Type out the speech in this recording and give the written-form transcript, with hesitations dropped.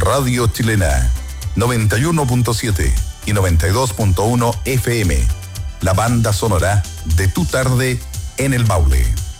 Radio Chilena, 91.7 y 92.1 FM. La banda sonora de tu tarde en el Maule.